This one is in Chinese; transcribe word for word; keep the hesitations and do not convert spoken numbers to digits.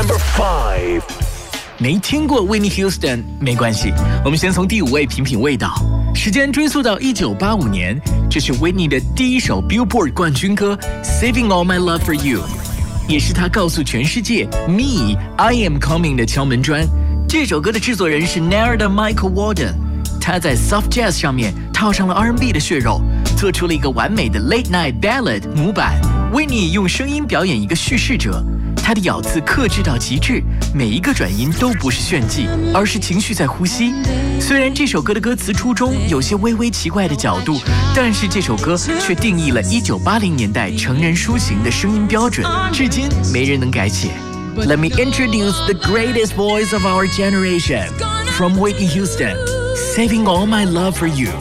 Number five， 没听过 Whitney Houston 没关系，我们先从第五位品品味道。时间追溯到一九八五年，这是 Whitney 的第一首 Billboard 冠军歌 Saving All My Love For You， 也是她告诉全世界 Me I Am Coming 的敲门砖。这首歌的制作人是 Narada Michael Walden， 他在 Soft Jazz 上面套上了 R and B 的血肉，做出了一个完美的 Late Night Ballad 模板。Whitney 用声音表演一个叙事者，他的咬字克制到极致，每一个转音都不是炫技，而是情绪在呼吸。虽然这首歌的歌词初衷有些微微奇怪的角度，但是这首歌却定义了一九八零年代成人抒情的声音标准，至今没人能改写。Let me introduce the greatest voice of our generation, from Whitney Houston, Saving All My Love For You.